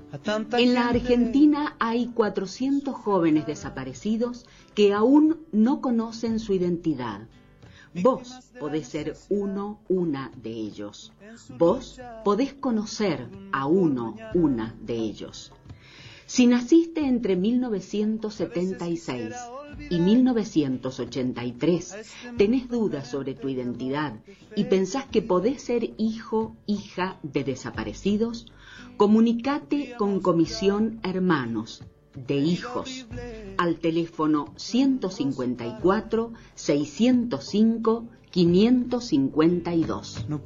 En la Argentina hay 400 jóvenes desaparecidos que aún no conocen su identidad. Vos podés ser uno, una de ellos. Vos podés conocer a uno, una de ellos. Si naciste entre 1976 y 1983, tenés dudas sobre tu identidad y pensás que podés ser hijo, hija de desaparecidos, comunicate con Comisión Hermanos de Hijos al teléfono 154 605 552.